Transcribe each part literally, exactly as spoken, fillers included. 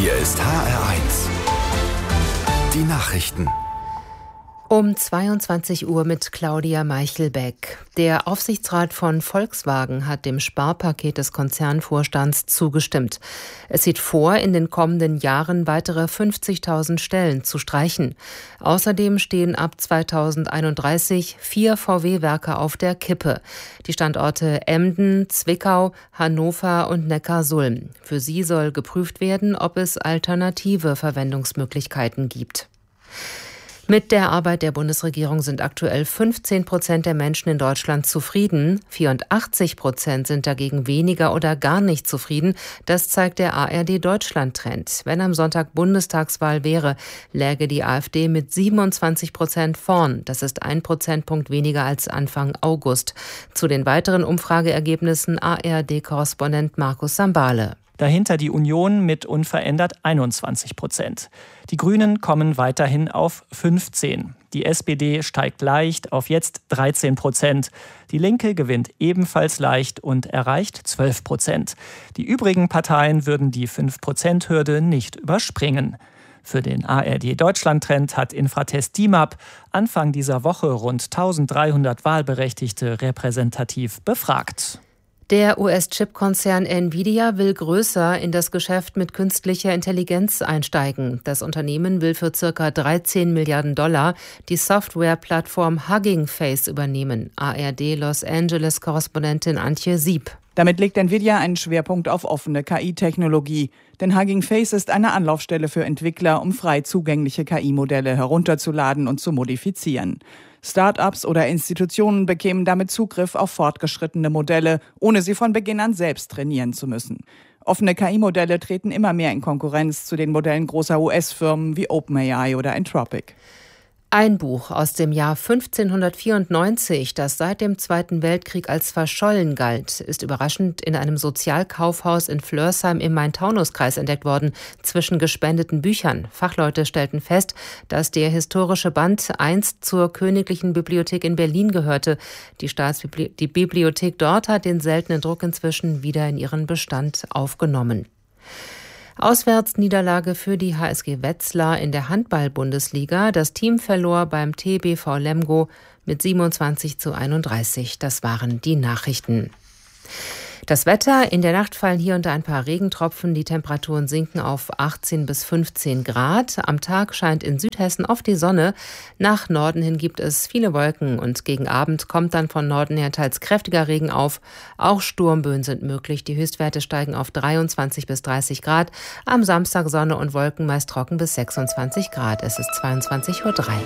Hier ist H R eins. Die Nachrichten. Um zweiundzwanzig Uhr mit Claudia Meichelbeck. Der Aufsichtsrat von Volkswagen hat dem Sparpaket des Konzernvorstands zugestimmt. Es sieht vor, in den kommenden Jahren weitere fünfzigtausend Stellen zu streichen. Außerdem stehen ab zweitausendeinunddreißig vier V W-Werke auf der Kippe. Die Standorte Emden, Zwickau, Hannover und Neckarsulm. Für sie soll geprüft werden, ob es alternative Verwendungsmöglichkeiten gibt. Mit der Arbeit der Bundesregierung sind aktuell fünfzehn Prozent der Menschen in Deutschland zufrieden. vierundachtzig Prozent sind dagegen weniger oder gar nicht zufrieden. Das zeigt der A R D-Deutschland-Trend. Wenn am Sonntag Bundestagswahl wäre, läge die AfD mit siebenundzwanzig Prozent vorn. Das ist ein Prozentpunkt weniger als Anfang August. Zu den weiteren Umfrageergebnissen A R D-Korrespondent Markus Sambale. Dahinter die Union mit unverändert einundzwanzig Prozent. Die Grünen kommen weiterhin auf fünfzehn. Die S P D steigt leicht auf jetzt dreizehn Prozent. Die Linke gewinnt ebenfalls leicht und erreicht zwölf Prozent. Die übrigen Parteien würden die fünf Prozent Hürde nicht überspringen. Für den A R D-Deutschland-Trend hat Infratest D I M A P Anfang dieser Woche rund eintausenddreihundert Wahlberechtigte repräsentativ befragt. Der U S-Chip-Konzern Nvidia will größer in das Geschäft mit künstlicher Intelligenz einsteigen. Das Unternehmen will für ca. dreizehn Milliarden Dollar die Softwareplattform Hugging Face übernehmen. A R D Los Angeles-Korrespondentin Antje Sieb. Damit legt Nvidia einen Schwerpunkt auf offene K I-Technologie. Denn Hugging Face ist eine Anlaufstelle für Entwickler, um frei zugängliche K I-Modelle herunterzuladen und zu modifizieren. Start-ups oder Institutionen bekämen damit Zugriff auf fortgeschrittene Modelle, ohne sie von Beginn an selbst trainieren zu müssen. Offene K I-Modelle treten immer mehr in Konkurrenz zu den Modellen großer U S-Firmen wie OpenAI oder Anthropic. Ein Buch aus dem Jahr fünfzehnhundertvierundneunzig, das seit dem Zweiten Weltkrieg als verschollen galt, ist überraschend in einem Sozialkaufhaus in Flörsheim im Main-Taunus-Kreis entdeckt worden, zwischen gespendeten Büchern. Fachleute stellten fest, dass der historische Band einst zur Königlichen Bibliothek in Berlin gehörte. Die Staatsbibli- die Bibliothek dort hat den seltenen Druck inzwischen wieder in ihren Bestand aufgenommen. Auswärtsniederlage für die H S G Wetzlar in der Handball-Bundesliga. Das Team verlor beim T B V Lemgo mit siebenundzwanzig zu einunddreißig. Das waren die Nachrichten. Das Wetter: In der Nacht fallen hier und da ein paar Regentropfen. Die Temperaturen sinken auf achtzehn bis fünfzehn Grad. Am Tag scheint in Südhessen oft die Sonne. Nach Norden hin gibt es viele Wolken und gegen Abend kommt dann von Norden her teils kräftiger Regen auf. Auch Sturmböen sind möglich. Die Höchstwerte steigen auf dreiundzwanzig bis dreißig Grad. Am Samstag Sonne und Wolken, meist trocken bis sechsundzwanzig Grad. Es ist zweiundzwanzig Uhr drei.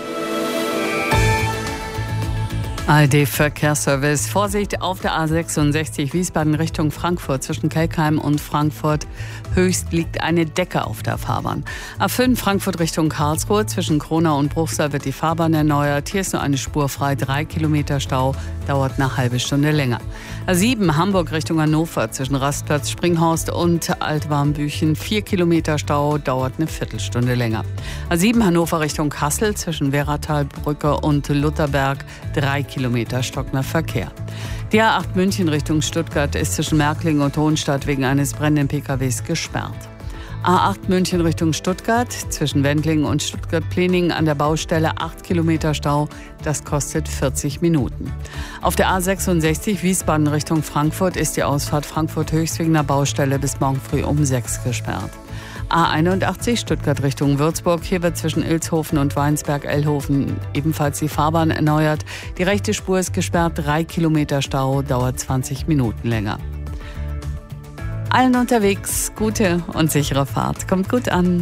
A R D-Verkehrsservice. Vorsicht auf der A sechsundsechzig Wiesbaden Richtung Frankfurt. Zwischen Kelkheim und Frankfurt Höchst liegt eine Decke auf der Fahrbahn. A fünf Frankfurt Richtung Karlsruhe. Zwischen Kronau und Bruchsal wird die Fahrbahn erneuert. Hier ist nur eine Spur frei. Drei Kilometer Stau. Dauert eine halbe Stunde länger. A sieben Hamburg Richtung Hannover. Zwischen Rastplatz Springhorst und Altwarmbüchen. Vier Kilometer Stau. Dauert eine Viertelstunde länger. A sieben Hannover Richtung Kassel. Zwischen Weratalbrücke und Lutherberg. Drei Kilometer stockender Verkehr. Die A acht München Richtung Stuttgart ist zwischen Märklingen und Hohenstadt wegen eines brennenden P K Ws gesperrt. A acht München Richtung Stuttgart, zwischen Wendlingen und Stuttgart-Pleningen an der Baustelle acht Kilometer Stau, das kostet vierzig Minuten. Auf der A sechsundsechzig Wiesbaden Richtung Frankfurt ist die Ausfahrt Frankfurt-Höchst wegen einer Baustelle bis morgen früh um sechs gesperrt. A einundachtzig Stuttgart Richtung Würzburg. Hier wird zwischen Ilshofen und Weinsberg-Ellhofen ebenfalls die Fahrbahn erneuert. Die rechte Spur ist gesperrt, drei Kilometer Stau, dauert zwanzig Minuten länger. Allen unterwegs gute und sichere Fahrt. Kommt gut an.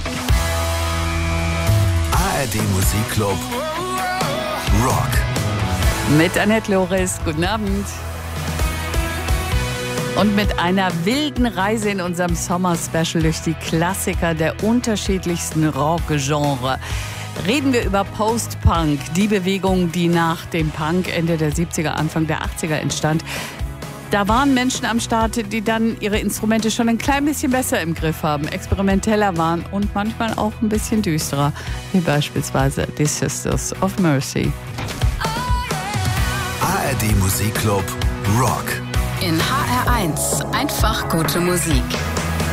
A R D Musikclub Rock. Mit Annette Loris. Guten Abend. Und mit einer wilden Reise in unserem Sommer-Special durch die Klassiker der unterschiedlichsten Rock-Genre reden wir über Post-Punk, die Bewegung, die nach dem Punk Ende der siebziger, Anfang der achtziger entstand. Da waren Menschen am Start, die dann ihre Instrumente schon ein klein bisschen besser im Griff haben, experimenteller waren und manchmal auch ein bisschen düsterer, wie beispielsweise die Sisters of Mercy. A R D Musikclub Rock. In H R eins einfach gute Musik.